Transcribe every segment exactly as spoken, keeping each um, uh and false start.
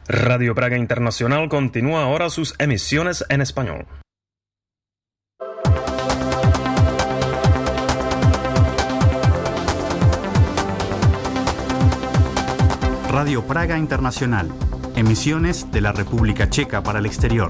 Radio Praga Internacional continúa ahora sus emisiones en español. Radio Praga Internacional, emisiones de la República Checa para el exterior.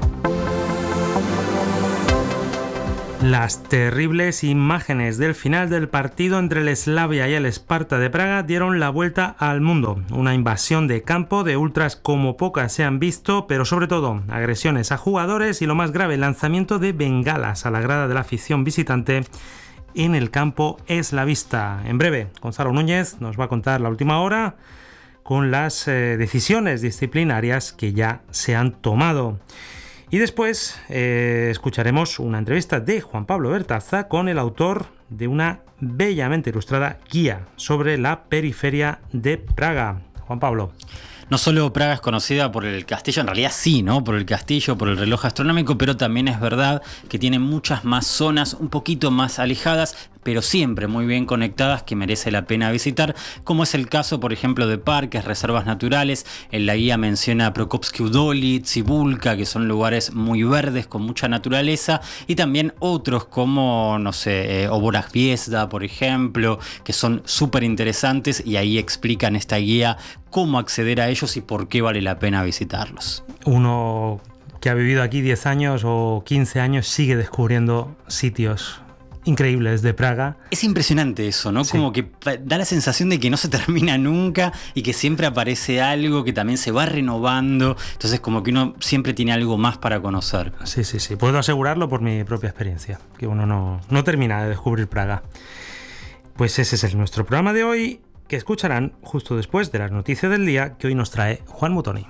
Las terribles imágenes del final del partido entre el Slavia y el Sparta de Praga dieron la vuelta al mundo. Una invasión de campo de ultras como pocas se han visto, pero sobre todo agresiones a jugadores y, lo más grave, el lanzamiento de bengalas a la grada de la afición visitante en el campo eslavista. En breve, Gonzalo Núñez nos va a contar la última hora con las eh, decisiones disciplinarias que ya se han tomado. Y después eh, escucharemos una entrevista de Juan Pablo Bertaza con el autor de una bellamente ilustrada guía sobre la periferia de Praga. Juan Pablo. No solo Praga es conocida por el castillo, en realidad sí, ¿no? Por el castillo, por el reloj astronómico, pero también es verdad que tiene muchas más zonas un poquito más alejadas, pero siempre muy bien conectadas, que merece la pena visitar, como es el caso, por ejemplo, de parques, reservas naturales. En la guía menciona Prokopsky Udoli, Cibulka, que son lugares muy verdes, con mucha naturaleza, y también otros como, no sé, eh, Oboraj Hviezda, por ejemplo, que son súper interesantes, y ahí explican esta guía cómo acceder a ellos y por qué vale la pena visitarlos. Uno que ha vivido aquí diez años o quince años sigue descubriendo sitios increíbles de Praga. Es impresionante eso, ¿no? Sí. Como que da la sensación de que no se termina nunca y que siempre aparece algo que también se va renovando. Entonces como que uno siempre tiene algo más para conocer. Sí, sí, sí. Puedo asegurarlo por mi propia experiencia, que uno no, no termina de descubrir Praga. Pues ese es el, nuestro programa de hoy, que escucharán justo después de las noticias del día que hoy nos trae Juan Mutoni.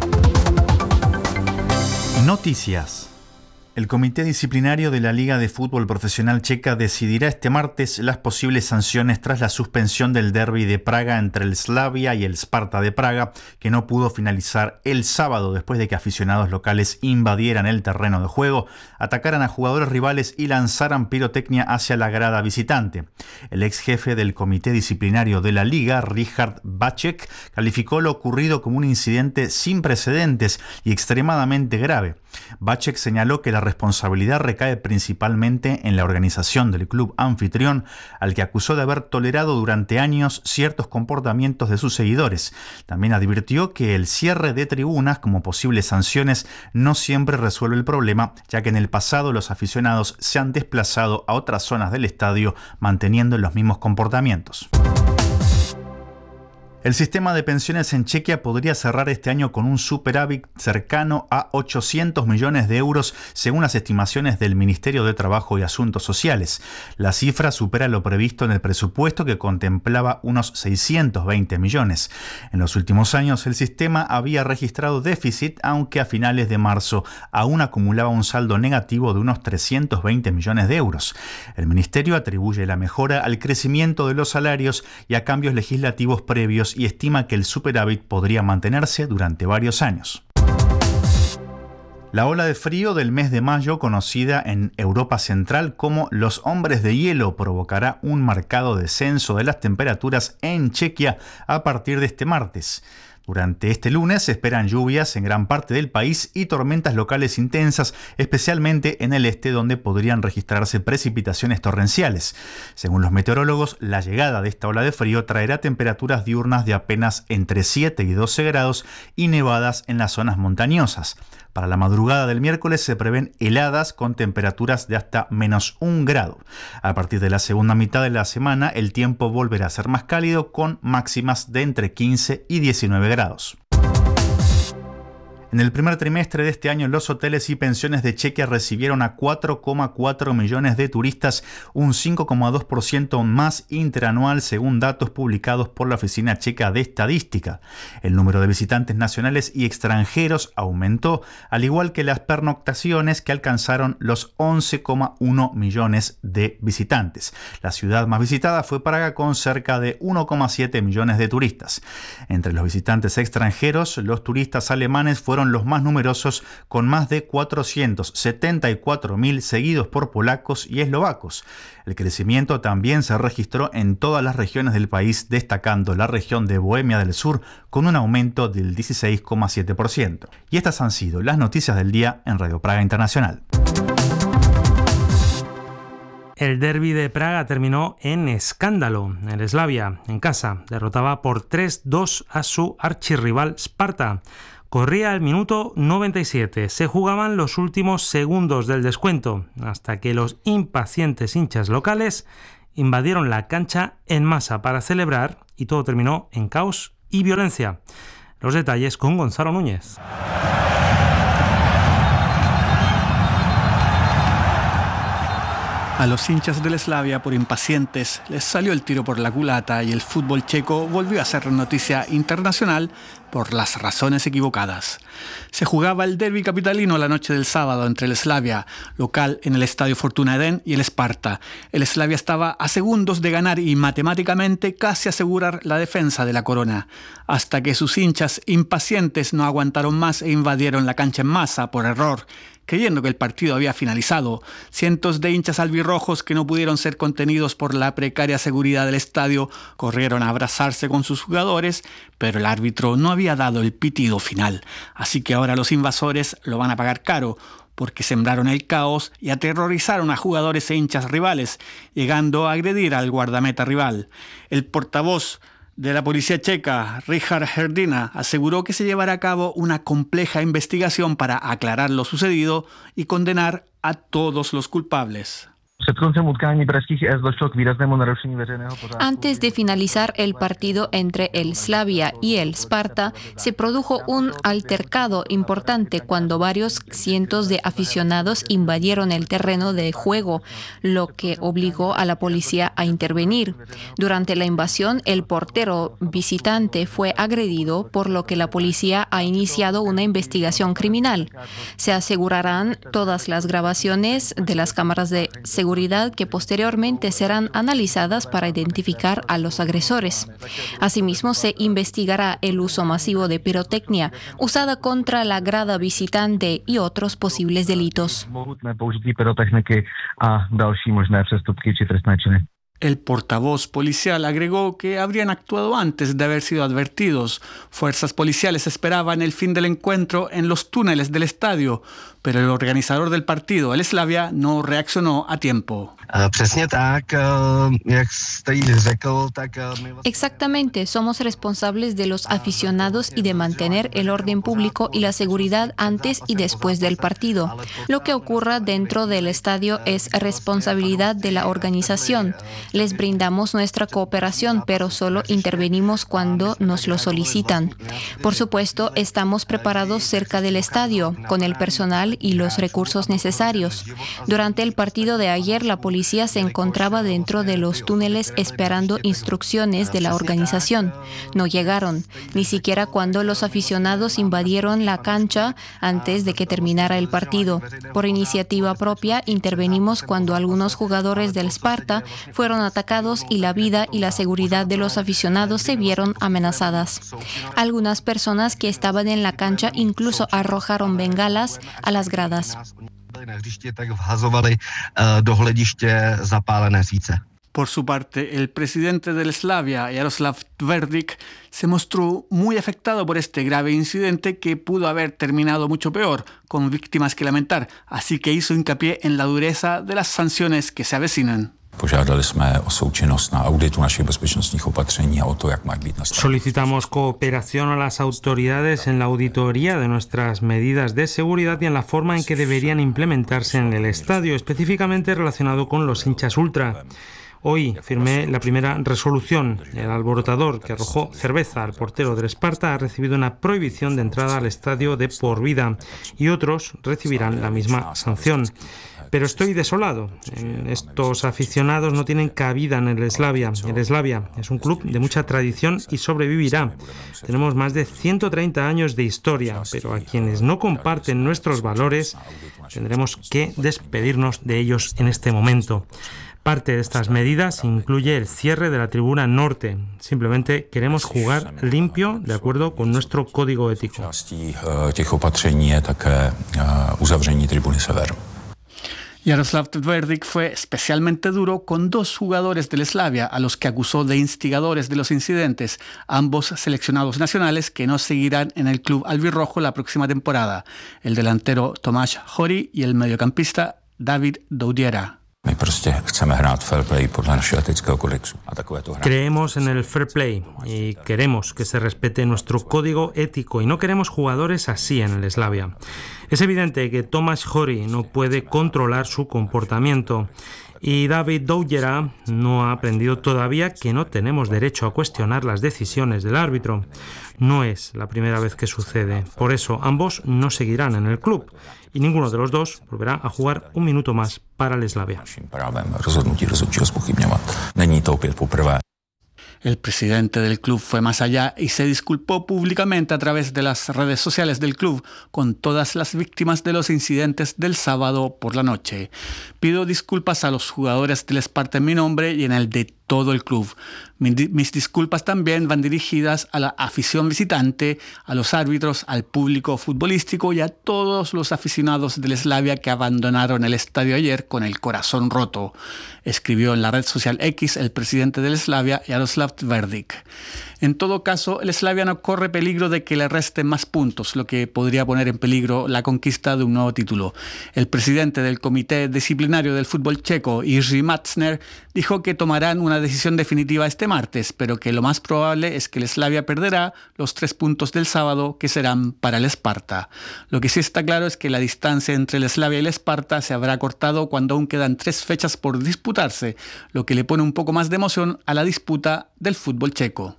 Noticias. El Comité Disciplinario de la Liga de Fútbol Profesional Checa decidirá este martes las posibles sanciones tras la suspensión del derbi de Praga entre el Slavia y el Sparta de Praga, que no pudo finalizar el sábado después de que aficionados locales invadieran el terreno de juego, atacaran a jugadores rivales y lanzaran pirotecnia hacia la grada visitante. El ex jefe del Comité Disciplinario de la Liga, Richard Bacek, calificó lo ocurrido como un incidente sin precedentes y extremadamente grave. Bacek señaló que la responsabilidad recae principalmente en la organización del club anfitrión, al que acusó de haber tolerado durante años ciertos comportamientos de sus seguidores. También advirtió que el cierre de tribunas como posibles sanciones no siempre resuelve el problema, ya que en el pasado los aficionados se han desplazado a otras zonas del estadio manteniendo los mismos comportamientos. El sistema de pensiones en Chequia podría cerrar este año con un superávit cercano a ochocientos millones de euros, según las estimaciones del Ministerio de Trabajo y Asuntos Sociales. La cifra supera lo previsto en el presupuesto, que contemplaba unos seiscientos veinte millones. En los últimos años el sistema había registrado déficit, aunque a finales de marzo aún acumulaba un saldo negativo de unos trescientos veinte millones de euros. El Ministerio atribuye la mejora al crecimiento de los salarios y a cambios legislativos previos, y estima que el superávit podría mantenerse durante varios años. La ola de frío del mes de mayo, conocida en Europa Central como los hombres de hielo, provocará un marcado descenso de las temperaturas en Chequia a partir de este martes. Durante este lunes se esperan lluvias en gran parte del país y tormentas locales intensas, especialmente en el este, donde podrían registrarse precipitaciones torrenciales. Según los meteorólogos, la llegada de esta ola de frío traerá temperaturas diurnas de apenas entre siete y doce grados y nevadas en las zonas montañosas. Para la madrugada del miércoles se prevén heladas con temperaturas de hasta menos un grado. A partir de la segunda mitad de la semana, el tiempo volverá a ser más cálido, con máximas de entre quince y diecinueve grados. En el primer trimestre de este año, los hoteles y pensiones de Chequia recibieron a cuatro coma cuatro millones de turistas, un cinco coma dos por ciento más interanual, según datos publicados por la Oficina Checa de Estadística. El número de visitantes nacionales y extranjeros aumentó, al igual que las pernoctaciones, que alcanzaron los once coma uno millones de visitantes. La ciudad más visitada fue Praga, con cerca de uno coma siete millones de turistas. Entre los visitantes extranjeros, los turistas alemanes fueron fueron los más numerosos, con más de cuatrocientos setenta y cuatro mil, seguidos por polacos y eslovacos. El crecimiento también se registró en todas las regiones del país, destacando la región de Bohemia del Sur con un aumento del dieciséis coma siete por ciento. Y estas han sido las noticias del día en Radio Praga Internacional. El derbi de Praga terminó en escándalo. El Slavia, en casa, derrotaba por tres dos a su archirrival Sparta. Corría el minuto noventa y siete. Se jugaban los últimos segundos del descuento, hasta que los impacientes hinchas locales invadieron la cancha en masa para celebrar, y todo terminó en caos y violencia. Los detalles con Gonzalo Núñez. A los hinchas del Slavia, por impacientes, les salió el tiro por la culata y el fútbol checo volvió a ser noticia internacional por las razones equivocadas. Se jugaba el derbi capitalino la noche del sábado entre el Slavia, local en el estadio Fortuna Eden, y el Sparta. El Slavia estaba a segundos de ganar y matemáticamente casi asegurar la defensa de la corona, hasta que sus hinchas impacientes no aguantaron más e invadieron la cancha en masa por error. Creyendo que el partido había finalizado, cientos de hinchas albirrojos que no pudieron ser contenidos por la precaria seguridad del estadio corrieron a abrazarse con sus jugadores, pero el árbitro no había dado el pitido final. Así que ahora los invasores lo van a pagar caro, porque sembraron el caos y aterrorizaron a jugadores e hinchas rivales, llegando a agredir al guardameta rival. El portavoz de la policía checa, Richard Hrdina, aseguró que se llevará a cabo una compleja investigación para aclarar lo sucedido y condenar a todos los culpables. Antes de finalizar el partido entre el Slavia y el Sparta, se produjo un altercado importante cuando varios cientos de aficionados invadieron el terreno de juego, lo que obligó a la policía a intervenir. Durante la invasión, el portero visitante fue agredido, por lo que la policía ha iniciado una investigación criminal. Se asegurarán todas las grabaciones de las cámaras de seguridad que posteriormente serán analizadas para identificar a los agresores. Asimismo, se investigará el uso masivo de pirotecnia usada contra la grada visitante y otros posibles delitos. El portavoz policial agregó que habrían actuado antes de haber sido advertidos. Fuerzas policiales esperaban el fin del encuentro en los túneles del estadio, pero el organizador del partido, el Slavia, no reaccionó a tiempo. Exactamente, somos responsables de los aficionados y de mantener el orden público y la seguridad antes y después del partido. Lo que ocurra dentro del estadio es responsabilidad de la organización. Les brindamos nuestra cooperación, pero solo intervenimos cuando nos lo solicitan. Por supuesto, estamos preparados cerca del estadio, con el personal y los recursos necesarios. Durante el partido de ayer, la policía se encontraba dentro de los túneles esperando instrucciones de la organización. No llegaron, ni siquiera cuando los aficionados invadieron la cancha antes de que terminara el partido. Por iniciativa propia, intervenimos cuando algunos jugadores del Sparta fueron atacados y la vida y la seguridad de los aficionados se vieron amenazadas. Algunas personas que estaban en la cancha incluso arrojaron bengalas a las gradas. Por su parte, el presidente del Slavia, Jaroslav Tverdik, se mostró muy afectado por este grave incidente que pudo haber terminado mucho peor, con víctimas que lamentar, así que hizo hincapié en la dureza de las sanciones que se avecinan. Solicitamos cooperación a las autoridades en la auditoría de nuestras medidas de seguridad y en la forma en que deberían implementarse en el estadio, específicamente relacionado con los hinchas ultra. Hoy firmé la primera resolución. El alborotador que arrojó cerveza al portero del Sparta ha recibido una prohibición de entrada al estadio de por vida y otros recibirán la misma sanción. Pero estoy desolado. Estos aficionados no tienen cabida en el Slavia. El Slavia es un club de mucha tradición y sobrevivirá. Tenemos más de ciento treinta años de historia, pero a quienes no comparten nuestros valores tendremos que despedirnos de ellos en este momento. Parte de estas medidas incluye el cierre de la tribuna norte. Simplemente queremos jugar limpio de acuerdo con nuestro código ético. Jaroslav Tvrdik fue especialmente duro con dos jugadores del Slavia a los que acusó de instigadores de los incidentes, ambos seleccionados nacionales que no seguirán en el club albirrojo la próxima temporada, el delantero Tomáš Hori y el mediocampista David Doudiera. Creemos en el fair play y queremos que se respete nuestro código ético y no queremos jugadores así en el Slavia. Es evidente que Tomáš Hori no puede controlar su comportamiento y David Doudiera no ha aprendido todavía que no tenemos derecho a cuestionar las decisiones del árbitro. No es la primera vez que sucede, por eso ambos no seguirán en el club y ninguno de los dos volverá a jugar un minuto más para el Slavia. El presidente del club fue más allá y se disculpó públicamente a través de las redes sociales del club con todas las víctimas de los incidentes del sábado por la noche. Pido disculpas a los jugadores del Sparta en mi nombre y en el de todo el club. Mis disculpas también van dirigidas a la afición visitante, a los árbitros, al público futbolístico y a todos los aficionados del Slavia que abandonaron el estadio ayer con el corazón roto, escribió en la red social X el presidente del Slavia, Jaroslav Tvrdik. En todo caso, el Slavia no corre peligro de que le resten más puntos, lo que podría poner en peligro la conquista de un nuevo título. El presidente del comité disciplinario del fútbol checo, Jiří Matzner, dijo que tomarán una decisión definitiva este martes, pero que lo más probable es que el Slavia perderá los tres puntos del sábado que serán para el Sparta. Lo que sí está claro es que la distancia entre el Slavia y el Sparta se habrá cortado cuando aún quedan tres fechas por disputarse, lo que le pone un poco más de emoción a la disputa del fútbol checo.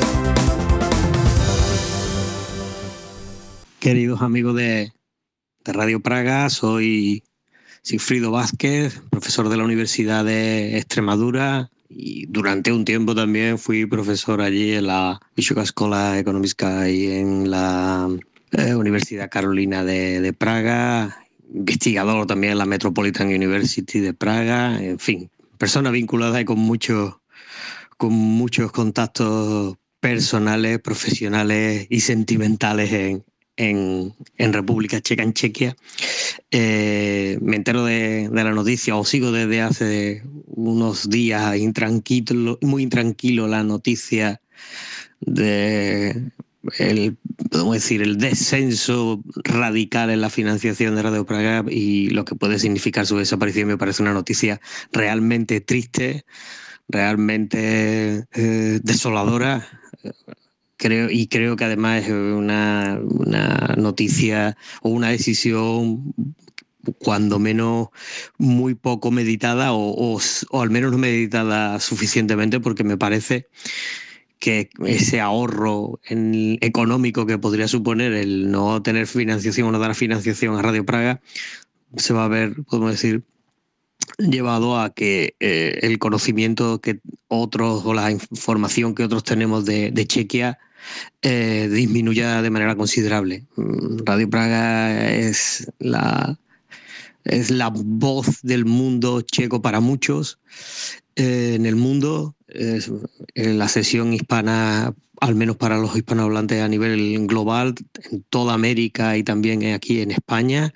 Queridos amigos de, de Radio Praga, soy Sigfrido Vázquez, profesor de la Universidad de Extremadura y durante un tiempo también fui profesor allí en la Vysoká škola ekonomická y en la eh, Universidad Carolina de, de Praga, investigador también en la Metropolitan University de Praga, en fin, persona vinculada y con muchos con muchos contactos personales, profesionales y sentimentales en En, en República Checa, en Chequia. Eh, me entero de, de la noticia, o sigo desde hace unos días intranquilo, muy intranquilo la noticia de el, podemos decir, el descenso radical en la financiación de Radio Praga y lo que puede significar su desaparición. Me parece una noticia realmente triste, realmente eh, desoladora. Creo, y creo que además es una, una noticia o una decisión cuando menos muy poco meditada o, o, o al menos no meditada suficientemente, porque me parece que ese ahorro en, económico que podría suponer el no tener financiación o no dar financiación a Radio Praga se va a ver, podemos decir, llevado a que eh, el conocimiento que otros o la información que otros tenemos de, de Chequia eh, disminuya de manera considerable. Radio Praga es la, es la voz del mundo checo para muchos eh, en el mundo, es la sección hispana, al menos para los hispanohablantes a nivel global, en toda América y también aquí en España.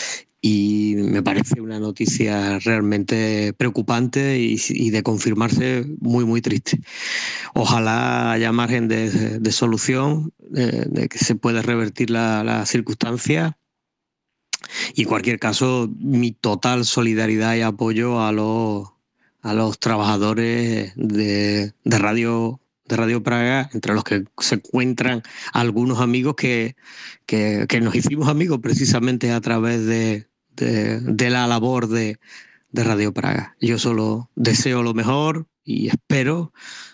Y me parece una noticia realmente preocupante y, y de confirmarse muy, muy triste. Ojalá haya margen de, de solución, de, de que se pueda revertir la, la circunstancia. Y en cualquier caso, mi total solidaridad y apoyo a los, a los trabajadores de, de Radio de Radio Praga, entre los que se encuentran algunos amigos que, que, que nos hicimos amigos precisamente a través de, de, de la labor de, de Radio Praga. Yo solo deseo lo mejor y espero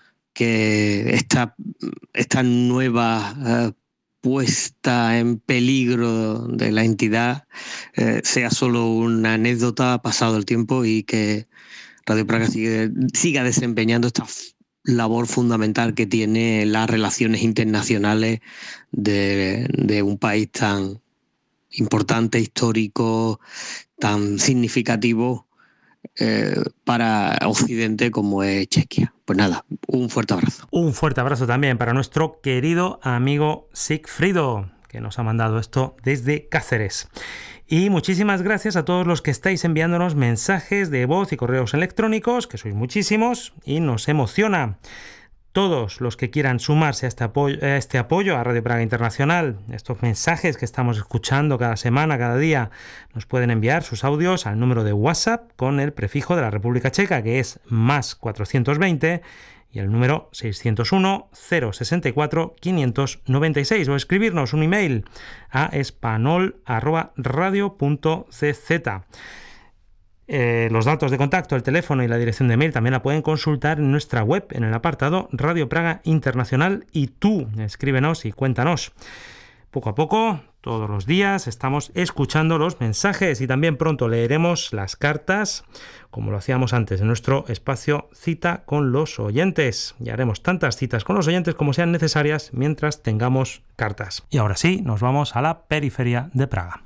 que esta, esta nueva eh, puesta en peligro de la entidad eh, sea solo una anécdota pasado el tiempo y que Radio Praga sigue, siga desempeñando esta labor fundamental que tiene las relaciones internacionales de, de un país tan importante, histórico, tan significativo eh, para Occidente como es Chequia. Pues nada, un fuerte abrazo. Un fuerte abrazo también para nuestro querido amigo Sigfrido, que nos ha mandado esto desde Cáceres. Y muchísimas gracias a todos los que estáis enviándonos mensajes de voz y correos electrónicos, que sois muchísimos y nos emociona. Todos los que quieran sumarse a este apoyo, a este apoyo a Radio Praga Internacional, estos mensajes que estamos escuchando cada semana, cada día, nos pueden enviar sus audios al número de WhatsApp con el prefijo de la República Checa, que es más cuatrocientos veinte, y el número seiscientos uno, cero sesenta y cuatro, quinientos noventa y seis, o escribirnos un email a espanol arroba radio punto c z. Eh, los datos de contacto, el teléfono y la dirección de mail también la pueden consultar en nuestra web, en el apartado Radio Praga Internacional. Y tú, escríbenos y cuéntanos. Poco a poco, todos los días, estamos escuchando los mensajes y también pronto leeremos las cartas, como lo hacíamos antes en nuestro espacio Cita con los Oyentes. Y haremos tantas citas con los oyentes como sean necesarias mientras tengamos cartas. Y ahora sí, nos vamos a la periferia de Praga.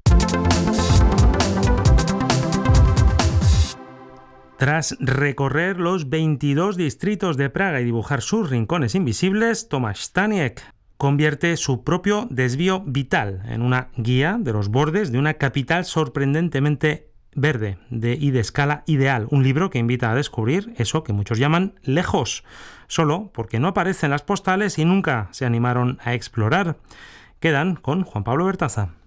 Tras recorrer los veintidós distritos de Praga y dibujar sus rincones invisibles, Tomáš Staněk convierte su propio desvío vital en una guía de los bordes de una capital sorprendentemente verde de, y de escala ideal. Un libro que invita a descubrir eso que muchos llaman lejos, solo porque no aparecen las postales y nunca se animaron a explorar. Quedan con Juan Pablo Bertaza.